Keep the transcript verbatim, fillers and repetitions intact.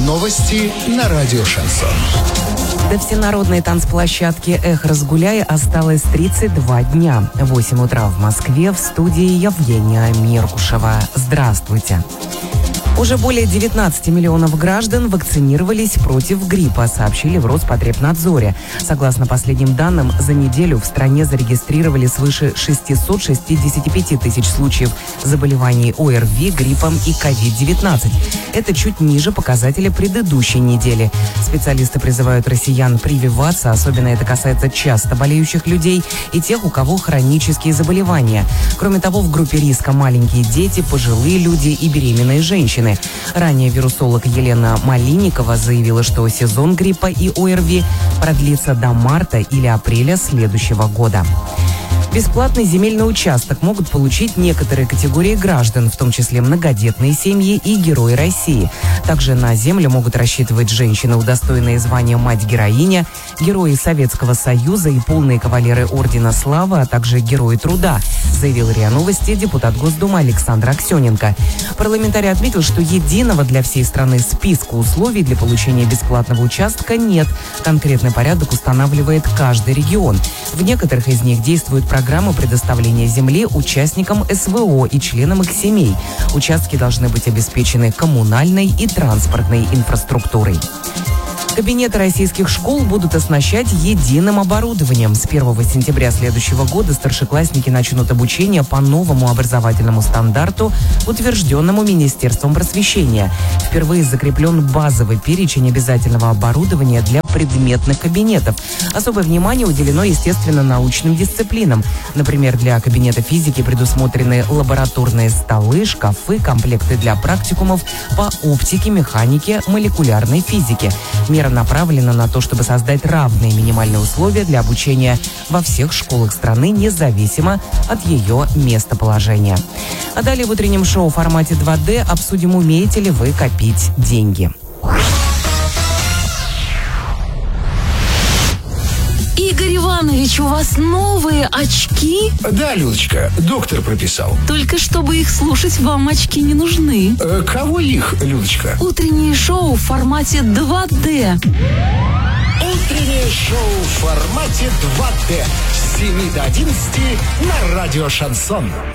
Новости на радио «Шансон». До всенародной танцплощадки «Эх, разгуляй» осталось тридцать два дня. восемь утра в Москве, в студии Евгения Меркушева. Здравствуйте. Уже более девятнадцати миллионов граждан вакцинировались против гриппа, сообщили в Роспотребнадзоре. Согласно последним данным, за неделю в стране зарегистрировали свыше шестисот шестидесяти пяти тысяч случаев заболеваний ОРВИ, гриппом и ковид девятнадцать. Это чуть ниже показателя предыдущей недели. Специалисты призывают россиян прививаться, особенно это касается часто болеющих людей и тех, у кого хронические заболевания. Кроме того, в группе риска маленькие дети, пожилые люди и беременные женщины. Ранее вирусолог Елена Малинникова заявила, что сезон гриппа и ОРВИ продлится до марта или апреля следующего года. Бесплатный земельный участок могут получить некоторые категории граждан, в том числе многодетные семьи и герои России. Также на землю могут рассчитывать женщины, удостоенные звания «Мать-героиня», герои Советского Союза и полные кавалеры Ордена Славы, а также герои труда, заявил РИА Новости депутат Госдумы Александр Аксененко. Парламентарий отметил, что единого для всей страны списка условий для получения бесплатного участка нет. Конкретный порядок устанавливает каждый регион. В некоторых из них действуют программы Программа предоставления земли участникам СВО и членам их семей. Участки должны быть обеспечены коммунальной и транспортной инфраструктурой. Кабинеты российских школ будут оснащать единым оборудованием. С первого сентября следующего года старшеклассники начнут обучение по новому образовательному стандарту, утвержденному Министерством просвещения. Впервые закреплен базовый перечень обязательного оборудования для предметных кабинетов. Особое внимание уделено, естественно, научным дисциплинам. Например, для кабинета физики предусмотрены лабораторные столы, шкафы, комплекты для практикумов по оптике, механике, молекулярной физике. Мера направлена на то, чтобы создать равные минимальные условия для обучения во всех школах страны, независимо от ее местоположения. А далее в утреннем шоу в формате два дэ обсудим, умеете ли вы копить деньги. Игорь Иванович, у вас новые очки? Да, Людочка, доктор прописал. Только чтобы их слушать, вам очки не нужны. Э, кого их, Людочка? Утреннее шоу в формате два дэ. Утреннее шоу в формате два дэ с семи до одиннадцати на радио «Шансон».